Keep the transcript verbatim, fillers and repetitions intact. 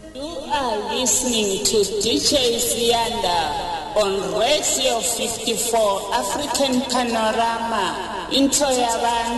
You are listening to D J Sianda on Radio fifty-four African Panorama. Into Yaban.